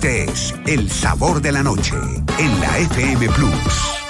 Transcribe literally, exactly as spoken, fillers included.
Este es El Sabor de la Noche en la F M Plus.